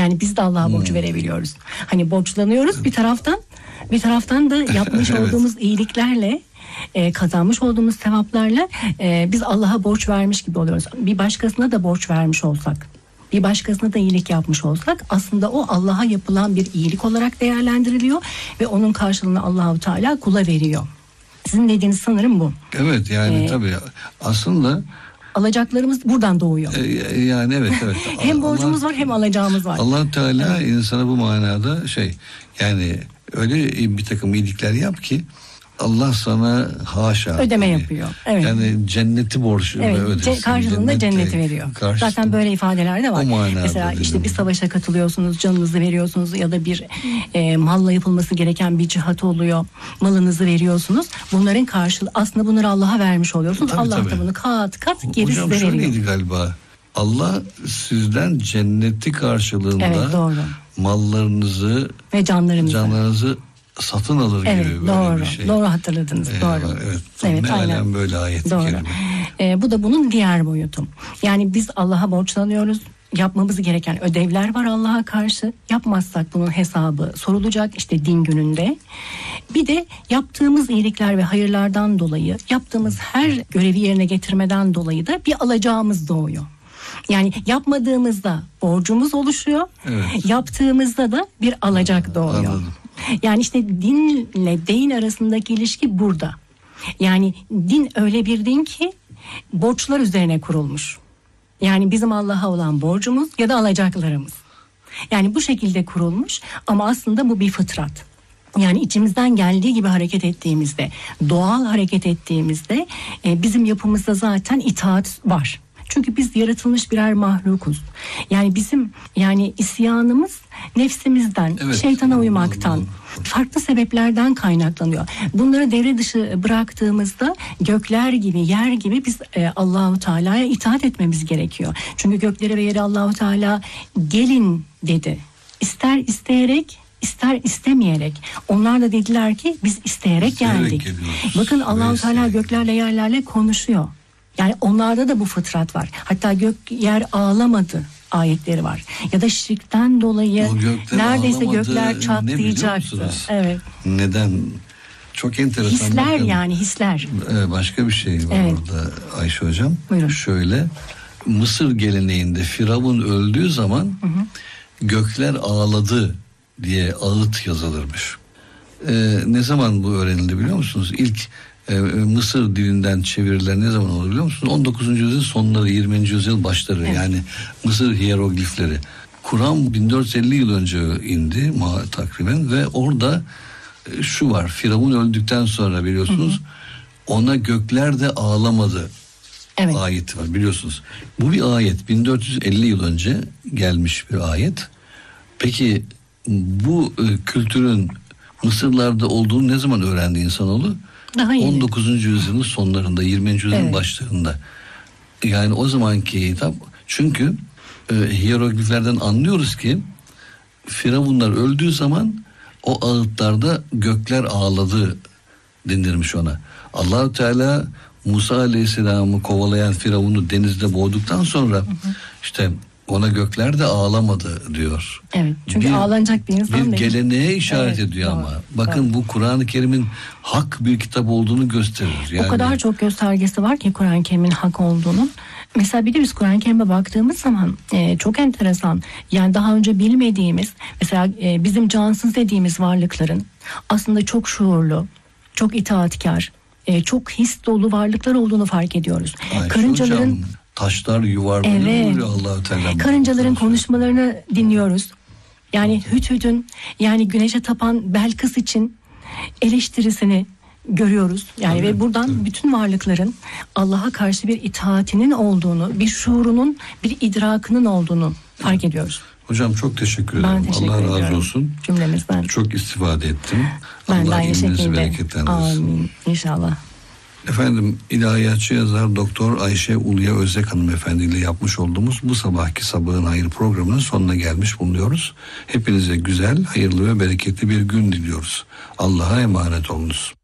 Yani biz de Allah'a borç verebiliyoruz. Hani borçlanıyoruz bir taraftan da yapmış olduğumuz iyiliklerle, kazanmış olduğumuz sevaplarla biz Allah'a borç vermiş gibi oluyoruz. Bir başkasına da borç vermiş olsak, bir başkasına da iyilik yapmış olsak aslında o Allah'a yapılan bir iyilik olarak değerlendiriliyor ve onun karşılığını Allahu Teala kula veriyor. Sizin dediğiniz sanırım bu. Evet, yani tabii aslında alacaklarımız buradan doğuyor. Yani evet. Hem borcumuz var hem alacağımız var. Allah Teala insana bu manada yani öyle bir takım iyilikler yap ki Allah sana haşa ödeme yapıyor. Evet. Yani cenneti ödesin. Karşılığında cenneti veriyor. Zaten böyle ifadeler de var. Mesela işte bir savaşa katılıyorsunuz, canınızı veriyorsunuz ya da bir malla yapılması gereken bir cihat oluyor. Malınızı veriyorsunuz. Bunların karşılığı aslında bunları Allah'a vermiş oluyorsunuz. Allah da bunu kat geri size veriyor. Hocam şöyleydi galiba. Allah sizden cenneti karşılığında mallarınızı ve canlarınızı satın alır gibi böyle bir şey. Doğru hatırladınız. Doğru. Evet, aynen böyle ayet-i kerime. Bu da bunun diğer boyutu. Yani biz Allah'a borçlanıyoruz. Yapmamız gereken ödevler var Allah'a karşı. Yapmazsak bunun hesabı sorulacak işte din gününde. Bir de yaptığımız iyilikler ve hayırlardan dolayı, yaptığımız her görevi yerine getirmeden dolayı da bir alacağımız doğuyor. Yani yapmadığımızda borcumuz oluşuyor. Evet. Yaptığımızda da bir alacak doğuyor. Anladım. Yani işte dinle deyin arasındaki ilişki burada. Yani din öyle bir din ki borçlar üzerine kurulmuş. Yani bizim Allah'a olan borcumuz ya da alacaklarımız. Yani bu şekilde kurulmuş ama aslında bu bir fıtrat. Yani içimizden geldiği gibi hareket ettiğimizde, doğal hareket ettiğimizde bizim yapımızda zaten itaat var. Çünkü biz yaratılmış birer mahlukuz. Yani bizim isyanımız nefsimizden, şeytana uymaktan, farklı sebeplerden kaynaklanıyor. Bunları devre dışı bıraktığımızda gökler gibi, yer gibi biz Allahu Teala'ya itaat etmemiz gerekiyor. Çünkü göklere ve yere Allahu Teala gelin dedi. İster isteyerek, ister istemeyerek. Onlar da dediler ki biz isteyerek geldik. Bakın Allahu Teala göklerle yerlerle konuşuyor. Yani onlarda da bu fıtrat var. Hatta gök yer ağlamadı ayetleri var. Ya da şirkten dolayı neredeyse gökler çatlayacaktı. Evet. Neden? Çok enteresan. Hisler bakın, hisler. Başka bir şey var orada Ayşe hocam. Buyurun. Şöyle, Mısır geleneğinde Firavun öldüğü zaman gökler ağladı diye ağıt yazılırmış. Ne zaman bu öğrenildi biliyor musunuz? İlk Mısır dilinden çeviriler ne zaman oldu biliyor musunuz? 19. yüzyıl sonları, 20. yüzyıl başları. Evet. Yani Mısır hiyeroglifleri. Kur'an 1450 yıl önce indi takriben ve orada şu var. Firavun öldükten sonra biliyorsunuz ona gökler de ağlamadı. Evet. Ayet var biliyorsunuz. Bu bir ayet. 1450 yıl önce gelmiş bir ayet. Peki bu kültürün Mısırlarda olduğunu ne zaman öğrendi insanoğlu? 19. yüzyılın sonlarında, 20. yüzyılın başlarında. Yani o zamanki kitap, çünkü hiyerogliflerden anlıyoruz ki Firavunlar öldüğü zaman o ağıtlarda gökler ağladı denirmiş ona. Allah-u Teala Musa Aleyhisselam'ı kovalayan Firavun'u denizde boğduktan sonra işte ona gökler de ağlamadı diyor. Evet. Çünkü ağlanacak bir insan bir geleneğe işaret ediyor ama. Bakın bu Kur'an-ı Kerim'in hak bir kitap olduğunu gösterir. Yani o kadar çok göstergesi var ki Kur'an-ı Kerim'in hak olduğunun. Mesela bir de biz Kur'an-ı Kerim'e baktığımız zaman çok enteresan. Yani daha önce bilmediğimiz, mesela bizim cansız dediğimiz varlıkların aslında çok şuurlu, çok itaatkar, çok his dolu varlıklar olduğunu fark ediyoruz. Karıncaların hocam, taşlar yuvarlanıyor Allah-u Teala. Karıncaların konuşmalarını dinliyoruz. Yani Hüdhüd'ün, yani güneşe tapan Belkıs için eleştirisini görüyoruz. Yani ve buradan bütün varlıkların Allah'a karşı bir itaatinin olduğunu, bir şuurunun, bir idrakının olduğunu fark ediyoruz. Hocam çok teşekkür ederim. Ben teşekkür Allah ediyorum. razı olsun. Cümlemizden. Çok istifade ettim. Ben Allah de aynı şekilde. Bereketlendirsin. Amin. İnşallah. Efendim, ilahiyatçı yazar Doktor Ayşe Ulya Özek Hanımefendi ile yapmış olduğumuz bu sabahki Sabahın Hayır programının sonuna gelmiş bulunuyoruz. Hepinize güzel, hayırlı ve bereketli bir gün diliyoruz. Allah'a emanet olunuz.